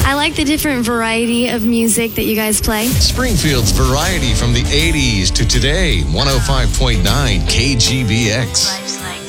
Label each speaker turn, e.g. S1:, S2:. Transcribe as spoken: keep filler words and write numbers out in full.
S1: I like the different variety of music that you guys play.
S2: Springfield's variety from the eighties to today. one oh five point nine K G B X.